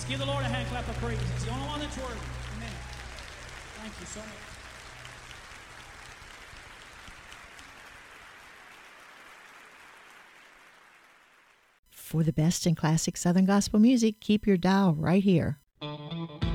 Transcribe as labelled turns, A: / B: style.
A: Let's give the Lord a hand clap of praise. He's the only one that's worthy. Amen. Thank you so much.
B: For the best in classic Southern gospel music, keep your dial right here.